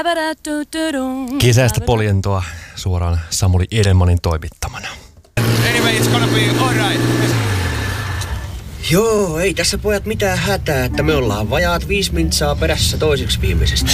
Kesäistä poljentoa suoraan Samuli Edelmanin toimittamana. Anyway, it's gonna be alright. Joo, ei tässä pojat mitään hätää, että me ollaan vajaat 5 mintsaa perässä toiseksi viimeisestä.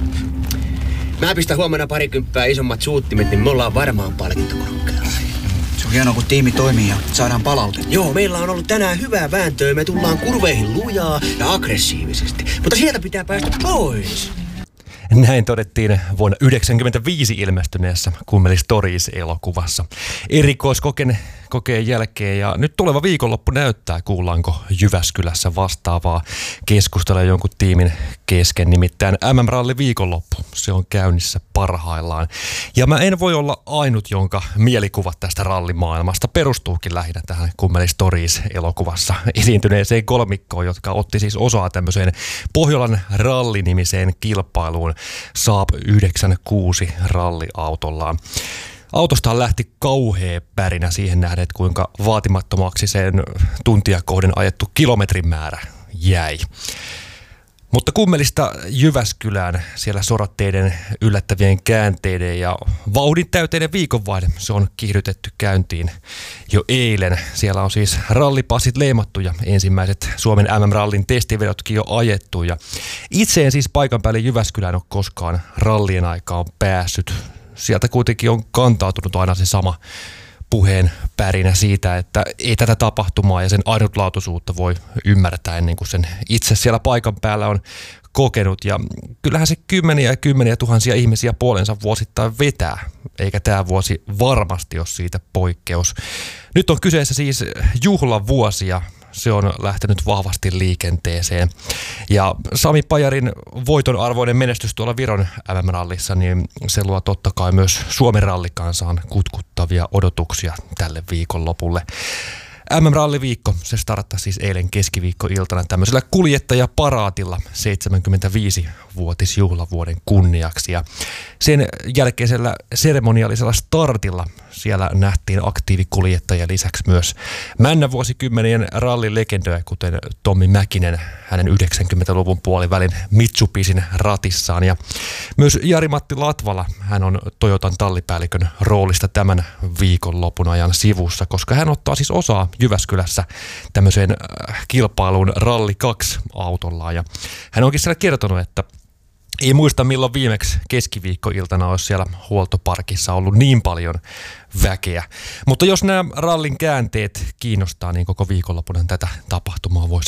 Mä pistän huomenna 20 isommat suuttimet, niin me ollaan varmaan palkintokorokkeella. Se on hienoa, kun tiimi toimii ja saadaan palautetta. Joo, meillä on ollut tänään hyvää vääntöä. Me tullaan kurveihin lujaa ja aggressiivisesti. Mutta sieltä pitää päästä pois. Näin todettiin vuonna 1995 ilmestyneessä Kummeli Stories-elokuvassa erikoiskokeen jälkeen. Ja nyt tuleva viikonloppu näyttää, kuullaanko Jyväskylässä vastaavaa keskustelua jonkun tiimin kesken. Nimittäin MM-ralli viikonloppu, se on käynnissä parhaillaan. Ja mä en voi olla ainut, jonka mielikuvat tästä rallimaailmasta perustuukin lähinnä tähän Kummeli Stories-elokuvassa esiintyneeseen kolmikkoon, jotka otti siis osaa tämmöiseen Pohjolan rallinimiseen kilpailuun Saab 96 ralliautollaan. Autostaan lähti kauhea pärinä siihen nähden, että kuinka vaatimattomaksi sen tuntia kohden ajettu kilometrimäärä jäi. Mutta Kummelista Jyväskylään siellä soratteiden yllättävien käänteiden ja vauhdin täyteinen viikonvaihde, se on kiihdytetty käyntiin jo eilen. Siellä on siis rallipassit leimattu ja ensimmäiset Suomen MM-rallin testivedotkin jo ajettu. Ja itse en siis paikan päälle Jyväskylään ole koskaan rallien aikaan päässyt. Sieltä kuitenkin on kantautunut aina se sama puheen pärinä siitä, että ei tätä tapahtumaa ja sen ainutlaatuisuutta voi ymmärtää ennen kuin sen itse siellä paikan päällä on kokenut. Ja kyllähän se kymmeniä ja kymmeniä tuhansia ihmisiä puolensa vuosittain vetää, eikä tämä vuosi varmasti ole siitä poikkeus. Nyt on kyseessä siis juhlavuosi ja se on lähtenyt vahvasti liikenteeseen. Ja Sami Pajarin voiton arvoinen menestys tuolla Viron MM-rallissa, niin se luo totta kai myös Suomen rallikansaan kutkuttavia odotuksia tälle viikonlopulle. MM-ralliviikko, se starttasi siis eilen keskiviikkoiltana tämmöisellä kuljettajaparaatilla 75-vuotisjuhlavuoden kunniaksi. Ja sen jälkeisellä seremoniaalisella startilla siellä nähtiin aktiivikuljettajia lisäksi myös männävuosikymmenien rallilegendoja, kuten Tommi Mäkinen hänen 90-luvun puolivälin Mitsubisin ratissaan. Ja myös Jari-Matti Latvala, hän on Toyotan tallipäällikön roolista tämän viikonlopun ajan sivussa, koska hän ottaa siis osaa Jyväskylässä tämmöiseen kilpailuun Ralli 2-autollaan. Ja hän onkin siellä kertonut, että ei muista milloin viimeksi keskiviikkoiltana olisi siellä huoltoparkissa ollut niin paljon väkeä. Mutta jos nämä rallin käänteet kiinnostaa, niin koko viikonlopun tätä tapahtumaa voi